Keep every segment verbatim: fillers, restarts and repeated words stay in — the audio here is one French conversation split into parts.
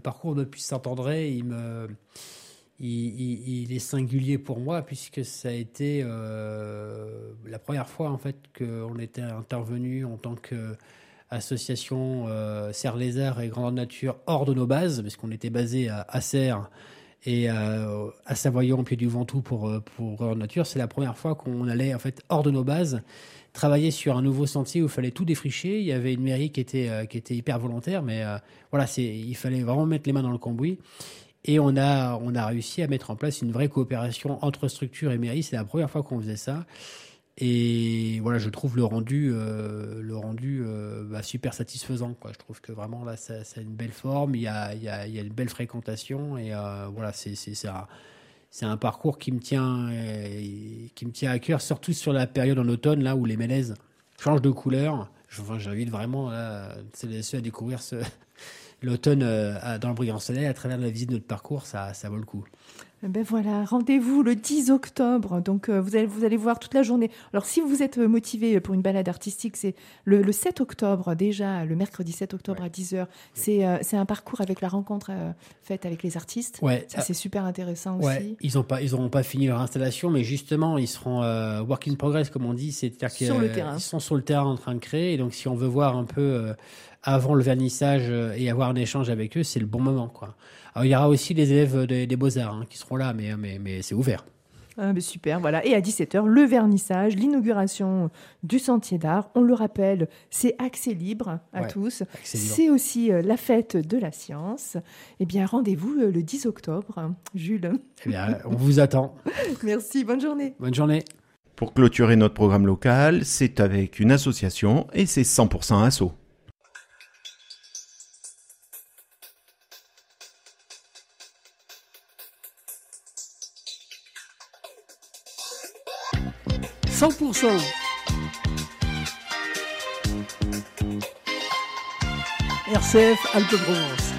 parcours de Puy Saint-André, il me, il, il, il est singulier pour moi puisque ça a été euh, la première fois en fait qu'on était intervenu en tant qu'association euh, Serre-les-Arts et Grandeur Nature hors de nos bases, parce qu'on était basé à, à Serre et euh, à Savoyant au pied du Ventoux pour pour Grandeur Nature. C'est la première fois qu'on allait en fait hors de nos bases, travailler sur un nouveau sentier où il fallait tout défricher. Il y avait une mairie qui était euh, qui était hyper volontaire, mais euh, voilà, c'est il fallait vraiment mettre les mains dans le cambouis. Et on a on a réussi à mettre en place une vraie coopération entre structures et mairie. C'est la première fois qu'on faisait ça. Et voilà, je trouve le rendu euh, le rendu euh, bah, super satisfaisant, quoi. Je trouve que vraiment là, ça, ça a une belle forme. Il y a il y a il y a une belle fréquentation et euh, voilà, c'est c'est ça. C'est un parcours qui me tient, euh, qui me tient à cœur, surtout sur la période en automne, là où les mélèzes changent de couleur. Enfin, j'invite vraiment là, ceux à découvrir ce, l'automne euh, dans le brillant soleil à travers la visite de notre parcours, ça, ça vaut le coup. Ben voilà, rendez-vous le dix octobre. Donc euh, vous allez vous allez voir toute la journée. Alors si vous êtes motivé pour une balade artistique, c'est le, le sept octobre déjà, le mercredi sept octobre ouais. à dix heures. C'est euh, c'est un parcours avec la rencontre euh, faite avec les artistes. Ouais. Ça c'est super intéressant ouais. aussi. Ils ont pas ils auront pas fini leur installation, mais justement ils seront euh, work in progress comme on dit, c'est-à-dire qu'ils sur le terrain. Ils sont sur le terrain en train de créer. Et donc si on veut voir un peu euh, avant le vernissage et avoir un échange avec eux, c'est le bon moment, quoi. Alors, il y aura aussi les élèves des, des Beaux-Arts hein, qui seront là, mais, mais, mais c'est ouvert. Ah, mais super, voilà. Et à dix-sept heures, le vernissage, l'inauguration du Sentier d'Art. On le rappelle, c'est accès libre à ouais, tous. C'est aussi euh, la fête de la science. Eh bien, rendez-vous euh, le dix octobre. Jules. Eh bien, on vous attend. Merci, bonne journée. Bonne journée. Pour clôturer notre programme local, c'est avec une association et c'est cent pour cent asso. cent pour cent R C F Alpes-Provence.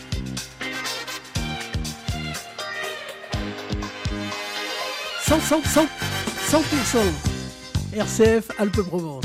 cent, cent, cent, cent pour cent R C F Alpes-Provence.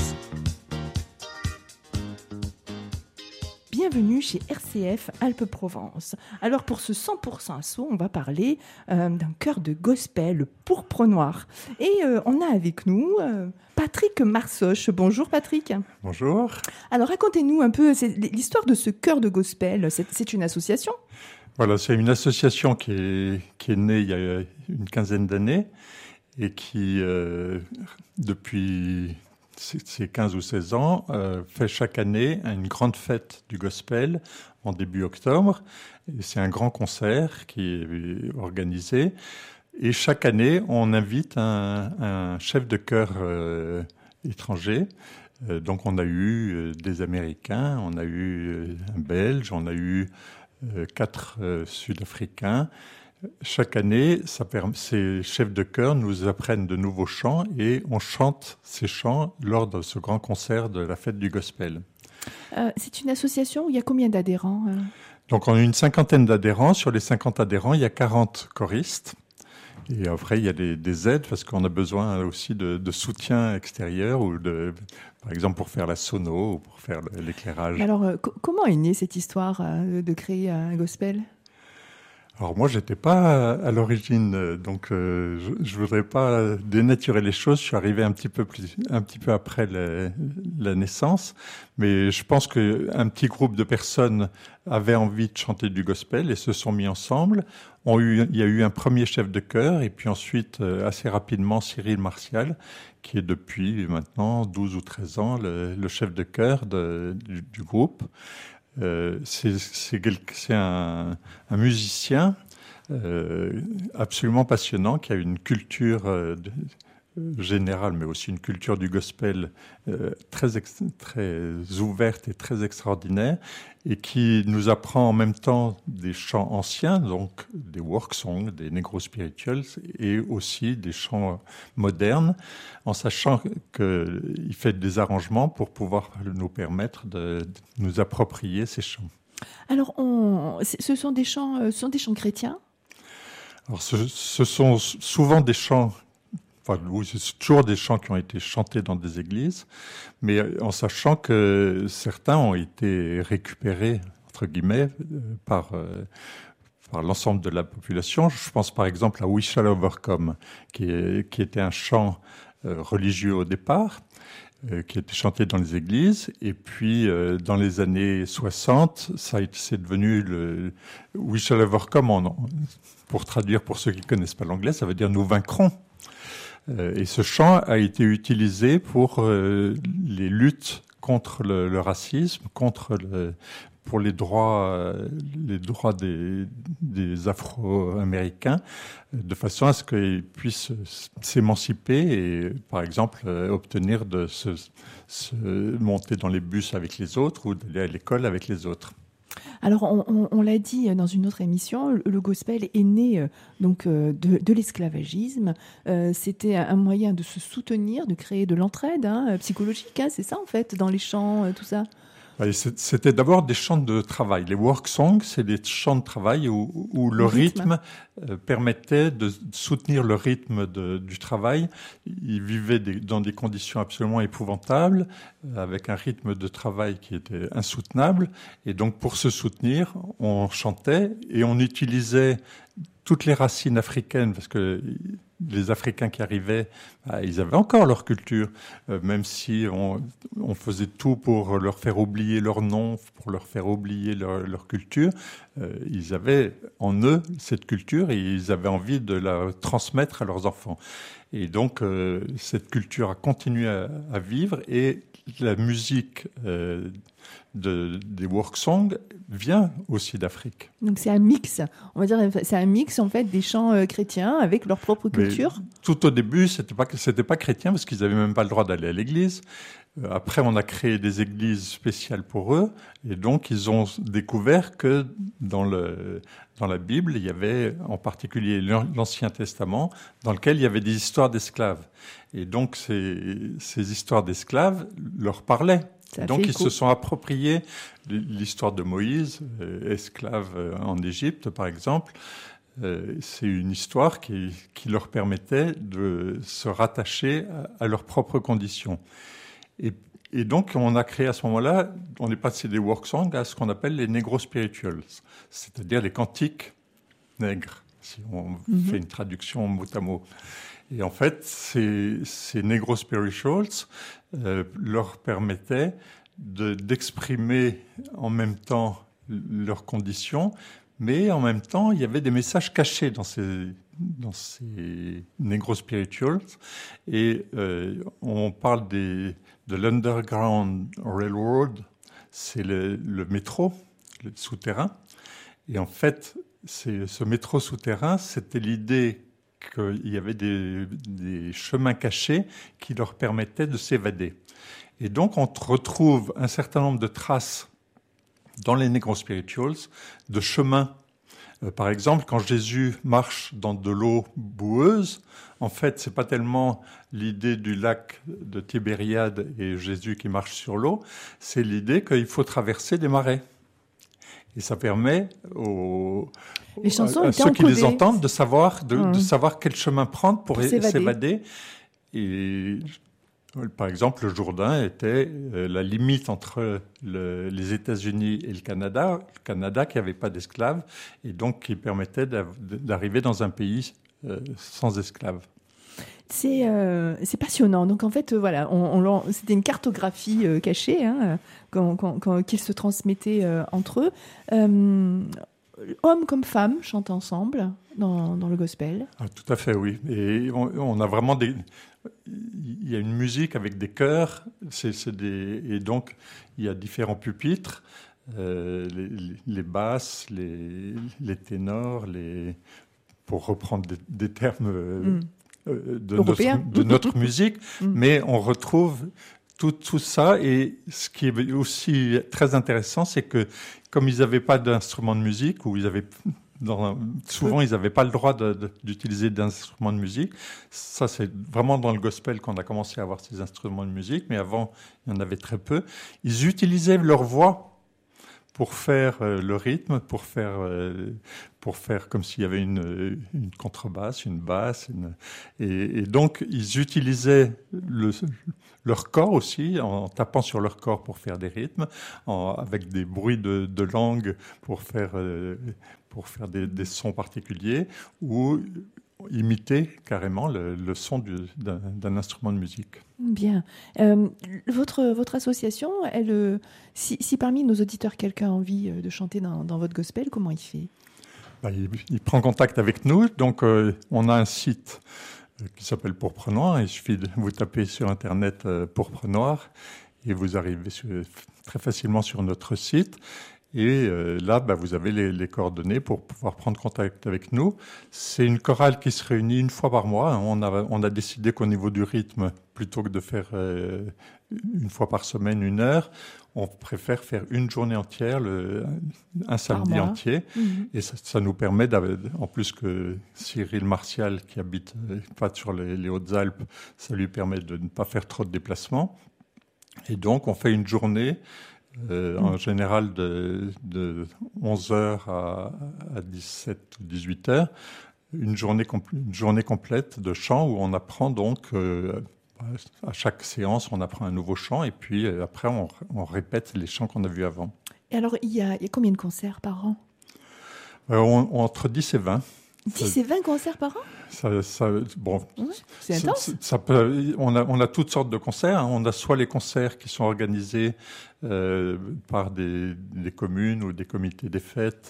Bienvenue chez R C F Alpes-Provence. Alors pour ce cent pour cent assaut, on va parler euh, d'un chœur de gospel pourpre noir. Et euh, on a avec nous euh, Patrick Marsoche. Bonjour Patrick. Bonjour. Alors racontez-nous un peu c'est, l'histoire de ce chœur de gospel. C'est, c'est une association ? Voilà, c'est une association qui est, qui est née il y a une quinzaine d'années et qui, euh, depuis... c'est quinze ou seize ans, euh, fait chaque année une grande fête du gospel en début octobre. Et c'est un grand concert qui est organisé. Et chaque année, on invite un, un chef de chœur euh, étranger. Euh, donc on a eu euh, des Américains, on a eu euh, un Belge, on a eu euh, quatre euh, Sud-Africains. Chaque année, ça permet, ces chefs de chœur nous apprennent de nouveaux chants et on chante ces chants lors de ce grand concert de la fête du gospel. Euh, c'est une association où il y a combien d'adhérents euh Donc on a une cinquantaine d'adhérents. Sur les cinquante adhérents, il y a quarante choristes. Et après, il y a des, des aides parce qu'on a besoin aussi de, de soutien extérieur, ou de, par exemple pour faire la sono ou pour faire l'éclairage. Alors, euh, co- comment est née cette histoire euh, de créer un gospel ? Alors moi, j'étais pas à l'origine, donc euh, je, je voudrais pas dénaturer les choses. Je suis arrivé un petit peu plus, un petit peu après la, la naissance, mais je pense que un petit groupe de personnes avait envie de chanter du gospel et se sont mis ensemble. On eu, il y a eu un premier chef de chœur et puis ensuite, assez rapidement, Cyril Martial, qui est depuis maintenant douze ou treize ans le, le chef de chœur de, du, du groupe. Euh, c'est, c'est, c'est un, un musicien euh, absolument passionnant qui a une culture euh, de, générale, mais aussi une culture du gospel euh, très, ex- très ouverte et très extraordinaire, et qui nous apprend en même temps des chants anciens, donc des work songs, des negro spirituals, et aussi des chants modernes, en sachant qu'il fait des arrangements pour pouvoir nous permettre de, de nous approprier ces chants. Alors, on, ce sont des chants, ce sont des chants chrétiens ? Alors, ce, ce sont souvent des chants. Enfin, oui, c'est toujours des chants qui ont été chantés dans des églises, mais en sachant que certains ont été récupérés, entre guillemets, euh, par, euh, par l'ensemble de la population. Je pense par exemple à We Shall Overcome, qui, est, qui était un chant euh, religieux au départ, euh, qui était chanté dans les églises. Et puis, euh, dans les années soixante, ça a été, c'est devenu le We Shall Overcome. En, pour traduire pour ceux qui ne connaissent pas l'anglais, ça veut dire « nous vaincrons ». Et ce chant a été utilisé pour euh, les luttes contre le, le racisme, contre le, pour les droits, euh, les droits des, des Afro-Américains, de façon à ce qu'ils puissent s'émanciper et, par exemple, euh, obtenir de se, se monter dans les bus avec les autres ou d'aller à l'école avec les autres. Alors, on, on, on l'a dit dans une autre émission, le, le gospel est né euh, donc euh, de, de l'esclavagisme. Euh, c'était un moyen de se soutenir, de créer de l'entraide hein, psychologique. Hein, c'est ça, en fait, dans les chants, euh, tout ça. C'était d'abord des chants de travail. Les work songs, c'est des chants de travail où, où le, le rythme, rythme permettait de soutenir le rythme de, du travail. Ils vivaient des, dans des conditions absolument épouvantables, avec un rythme de travail qui était insoutenable. Et donc, pour se soutenir, on chantait et on utilisait toutes les racines africaines, parce que les Africains qui arrivaient, bah, ils avaient encore leur culture, euh, même si on, on faisait tout pour leur faire oublier leur nom, pour leur faire oublier leur, leur culture. Euh, ils avaient en eux cette culture et ils avaient envie de la transmettre à leurs enfants. Et donc, euh, cette culture a continué à, à vivre et la musique euh, de, des work songs vient aussi d'Afrique. Donc c'est un mix, on va dire, c'est un mix en fait des chants euh, chrétiens avec leur propre culture. Mais tout au début, c'était pas c'était pas chrétien parce qu'ils avaient même pas le droit d'aller à l'église. Euh, après, on a créé des églises spéciales pour eux, et donc ils ont découvert que dans le dans la Bible, il y avait en particulier l'Ancien Testament, dans lequel il y avait des histoires d'esclaves. Et donc ces ces histoires d'esclaves leur parlaient. Donc ils se sont appropriés l'histoire de Moïse, euh, esclave en Égypte par exemple. Euh, c'est une histoire qui, qui leur permettait de se rattacher à, à leurs propres conditions. Et, et donc on a créé à ce moment-là, on est passé des work songs à ce qu'on appelle les negro spirituals, c'est-à-dire les cantiques nègres, si on mm-hmm. fait une traduction mot à mot. Et en fait, ces, ces negro spirituals euh, leur permettaient de, d'exprimer en même temps leurs conditions, mais en même temps, il y avait des messages cachés dans ces, dans ces negro spirituals. Et euh, on parle des, de l'Underground Railroad, c'est le, le métro, le souterrain. Et en fait, c'est, ce métro souterrain, c'était l'idée qu'il y avait des, des chemins cachés qui leur permettaient de s'évader. Et donc, on retrouve un certain nombre de traces dans les negro spirituals de chemins. Euh, par exemple, quand Jésus marche dans de l'eau boueuse, en fait, c'est pas tellement l'idée du lac de Tibériade et Jésus qui marche sur l'eau, c'est l'idée qu'il faut traverser des marais. Et ça permet aux, les chansons à, à ceux qui encodées. les entendent de savoir, de, mmh. de savoir quel chemin prendre pour, pour s'évader. s'évader. Et par exemple, le Jourdain était euh, la limite entre le, les États-Unis et le Canada, le Canada qui n'avait pas d'esclaves et donc qui permettait d'arriver dans un pays euh, sans esclaves. C'est, euh, c'est passionnant. Donc en fait, euh, voilà, on, on, c'était une cartographie euh, cachée hein, quand, quand, quand, qu'ils se transmettaient euh, entre eux. Euh, hommes comme femmes chantent ensemble dans, dans le gospel. Ah, tout à fait, oui. Et on, on a vraiment des... Il y a une musique avec des chœurs, c'est, c'est des, et donc il y a différents pupitres, euh, les, les basses, les, les ténors, les, pour reprendre des, des termes euh, mm. de, notre, de notre musique, mm. mais on retrouve tout, tout ça. Et ce qui est aussi très intéressant, c'est que comme ils n'avaient pas d'instrument de musique, ou ils avaient... Dans, souvent, ils n'avaient pas le droit de, de, d'utiliser d'instruments de musique. Ça, c'est vraiment dans le gospel qu'on a commencé à avoir ces instruments de musique, mais avant, il y en avait très peu. Ils utilisaient leur voix pour faire euh, le rythme, pour faire, euh, pour faire comme s'il y avait une, une contrebasse, une basse. Une, et, et donc, ils utilisaient le, leur corps aussi, en tapant sur leur corps pour faire des rythmes, en, avec des bruits de, de langue pour faire, euh, pour faire des, des sons particuliers, ou imiter carrément le, le son du, d'un, d'un instrument de musique. Bien. Euh, votre, votre association, elle, euh, si, si parmi nos auditeurs, quelqu'un a envie de chanter dans, dans votre gospel, comment il fait ? Ben, il, il prend contact avec nous. Donc, euh, on a un site qui s'appelle Pourpre Noir. Il suffit de vous taper sur Internet euh, Pourpre Noir et vous arrivez sur, très facilement sur notre site. Et euh, là, bah, vous avez les, les coordonnées pour pouvoir prendre contact avec nous. C'est une chorale qui se réunit une fois par mois. On a, on a décidé qu'au niveau du rythme, plutôt que de faire euh, une fois par semaine, une heure, on préfère faire une journée entière, le, un samedi entier. Mmh. Et ça, ça nous permet, en plus que Cyril Martial, qui habite pas sur les, les Hautes-Alpes, ça lui permet de ne pas faire trop de déplacements. Et donc, on fait une journée Euh, mmh. en général de, de onze heures à, à dix-sept ou dix-huit heures, une journée, compl- une journée complète de chant où on apprend donc, euh, à chaque séance, on apprend un nouveau chant et puis euh, après on, on répète les chants qu'on a vus avant. Et alors, il y a, il y a combien de concerts par an ? euh, on, Entre dix et vingt. dix et vingt concerts par an ? Ça, ça, bon, ouais, c'est intense. Ça, ça peut, on, a, on a toutes sortes de concerts. Hein. On a soit les concerts qui sont organisés euh, par des, des communes ou des comités des fêtes.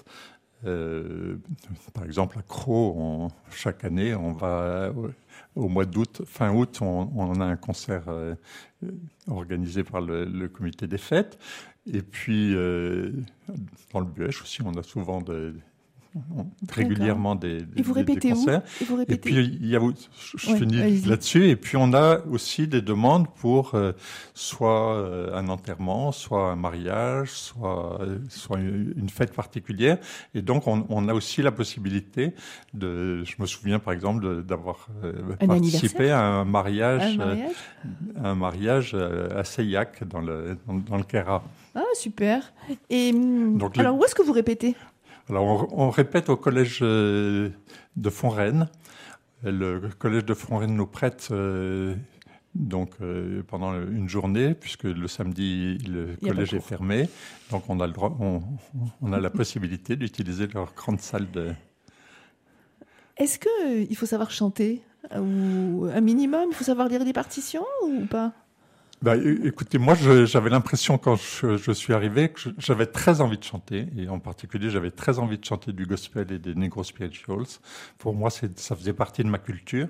Euh, par exemple, à Crau, on, chaque année, on va au mois d'août, fin août, on, on a un concert euh, organisé par le, le comité des fêtes. Et puis, euh, dans le Buëch aussi, on a souvent des régulièrement des, des, et vous répétez des concerts. Où et, vous répétez... et puis, il y a, je ouais, finis allez-y. là-dessus. Et puis, on a aussi des demandes pour euh, soit euh, un enterrement, soit un mariage, soit, euh, soit une, une fête particulière. Et donc, on, on a aussi la possibilité de... Je me souviens, par exemple, de, d'avoir euh, participé à un mariage, un mariage, euh, un mariage euh, à Seillac, dans le, dans, dans le Queyras. Ah, super. Et donc, alors, les... où est-ce que vous répétez ? Alors, on, on répète au collège euh, de Fonrennes. Le collège de Fonrennes nous prête euh, donc euh, pendant une journée, puisque le samedi le collège est fermé. Donc, on a le droit, on, on a la possibilité d'utiliser leur grande salle de. Est-ce que euh, il faut savoir chanter ou un minimum, il faut savoir lire des partitions ou pas ? Bah, écoutez, moi, je, j'avais l'impression quand je, je suis arrivé que je, j'avais très envie de chanter, et en particulier, j'avais très envie de chanter du gospel et des negro spirituals. Pour moi, c'est, ça faisait partie de ma culture,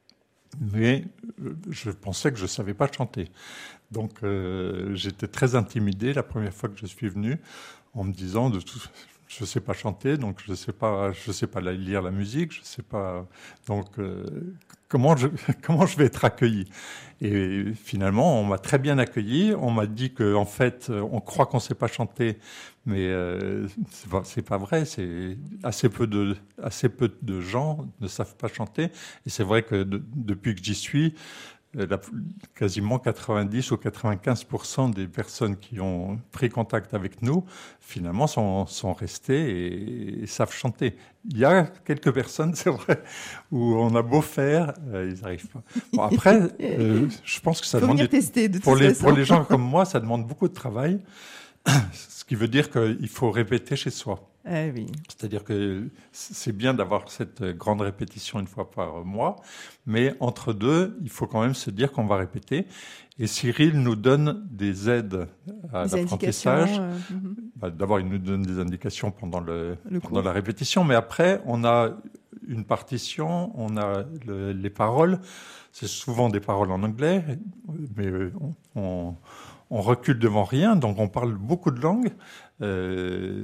mais je pensais que je savais pas chanter. Donc, euh, j'étais très intimidé la première fois que je suis venu, en me disant de tout. Je sais pas chanter, donc je sais pas, je sais pas lire la musique, je sais pas. Donc euh, comment je comment je vais être accueilli ? Et finalement, on m'a très bien accueilli. On m'a dit que en fait, on croit qu'on sait pas chanter, mais euh, c'est pas, c'est pas vrai. C'est assez peu de assez peu de gens ne savent pas chanter. Et c'est vrai que de, depuis que j'y suis, La, quasiment quatre-vingt-dix ou quatre-vingt-quinze pour cent des personnes qui ont pris contact avec nous, finalement, sont, sont restées et, et savent chanter. Il y a quelques personnes, c'est vrai, où on a beau faire, euh, ils n'arrivent pas. Bon, après, euh, je pense que ça Faut demande... venir tester, de pour, toute les, façon. pour les gens comme moi, ça demande beaucoup de travail, ce qui veut dire qu'il faut répéter chez soi. Ah oui. C'est-à-dire que c'est bien d'avoir cette grande répétition une fois par mois, mais entre deux, il faut quand même se dire qu'on va répéter. Et Cyril nous donne des aides à des l'apprentissage. Euh, mm-hmm. Bah, d'abord, il nous donne des indications pendant, le, le pendant la répétition, mais après, on a une partition, on a le, les paroles. C'est souvent des paroles en anglais, mais on, on, on recule devant rien, donc on parle beaucoup de langues. Euh,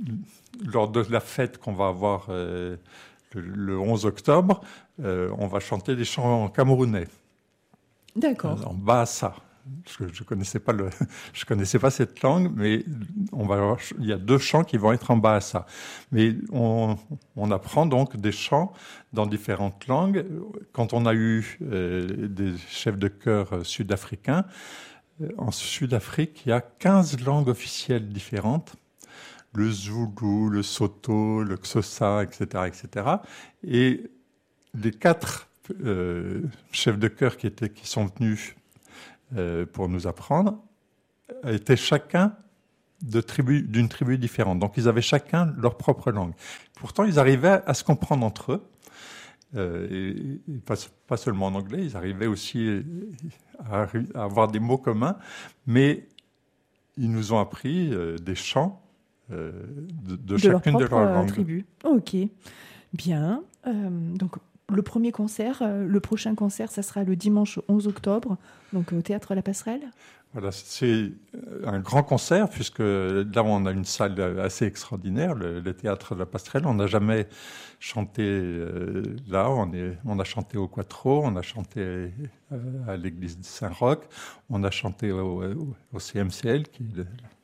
Lors de la fête qu'on va avoir euh, le, le onze octobre, euh, on va chanter des chants camerounais. D'accord. Euh, en Bahasa. Je ne connaissais pas le, je connaissais pas cette langue, mais on va avoir, il y a deux chants qui vont être en Bahasa. Mais on, on apprend donc des chants dans différentes langues. Quand on a eu euh, des chefs de chœur sud-africains, euh, en Sud-Afrique, il y a quinze langues officielles différentes. le Zoulou, le Soto, le Xhosa, et cetera, et cetera. Et les quatre euh, chefs de chœur qui, étaient, qui sont venus euh, pour nous apprendre étaient chacun de tribu, d'une tribu différente. Donc, ils avaient chacun leur propre langue. Pourtant, ils arrivaient à se comprendre entre eux. Euh, et, et pas, pas seulement en anglais, ils arrivaient aussi à, à avoir des mots communs, mais ils nous ont appris euh, des chants euh, de, de, de chacune leur de leurs langues. Tribu. Ok, bien. Euh, donc, le premier concert, euh, le prochain concert, ça sera le dimanche onze octobre, donc au Théâtre La Passerelle. Voilà, c'est un grand concert, puisque là, on a une salle assez extraordinaire, le, le Théâtre de la Passerelle. On n'a jamais chanté euh, là, on, est, on a chanté au Quattro, on a chanté euh, à l'église de Saint-Roch, on a chanté au, au, au C M C L, qui est le,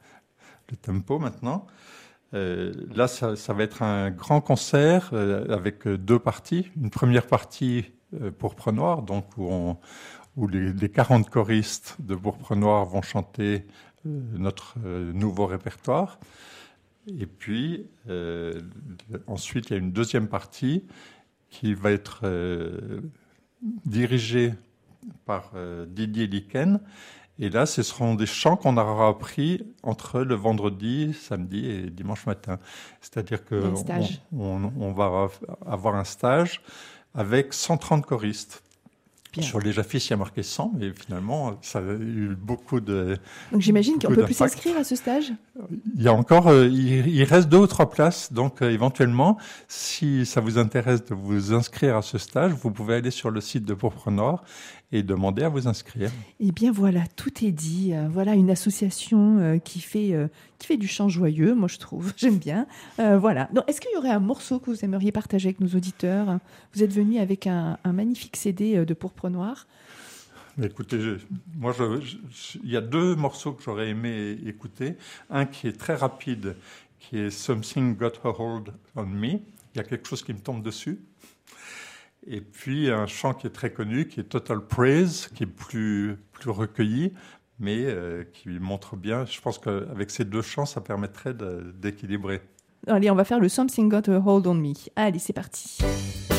le Tempo maintenant. Euh, là, ça, ça va être un grand concert euh, avec deux parties. Une première partie euh, Pourpre Noire, donc où on... où les, les quarante choristes de Pourpre Noire vont chanter euh, notre euh, nouveau répertoire. Et puis, euh, ensuite, il y a une deuxième partie qui va être euh, dirigée par euh, Didier Liken. Et là, ce seront des chants qu'on aura appris entre le vendredi, samedi et dimanche matin. C'est-à-dire qu'on on, on va avoir un stage avec cent trente choristes. Bien. Sur les affiches, il y a marqué cent, mais finalement, ça a eu beaucoup de. Donc j'imagine qu'on peut plus s'inscrire à ce stage. Il y a encore, euh, il, il reste deux ou trois places, donc euh, éventuellement, si ça vous intéresse de vous inscrire à ce stage, vous pouvez aller sur le site de Pourpre Noire et demander à vous inscrire. Eh bien voilà, tout est dit. Euh, voilà une association euh, qui fait euh, qui fait du chant joyeux, moi je trouve, j'aime bien. Euh, voilà. Donc, est-ce qu'il y aurait un morceau que vous aimeriez partager avec nos auditeurs ? Vous êtes venu avec un, un magnifique C D de Pourpre Noire. Écoutez, je, moi, je, je, il y a deux morceaux que j'aurais aimé écouter. Un qui est très rapide, qui est Something Got a Hold on Me. Il y a quelque chose qui me tombe dessus. Et puis un chant qui est très connu, qui est Total Praise, qui est plus, plus recueilli, mais euh, qui montre bien. Je pense qu'avec ces deux chants, ça permettrait de, d'équilibrer. Allez, on va faire le Something Got a Hold on Me. Allez, c'est parti.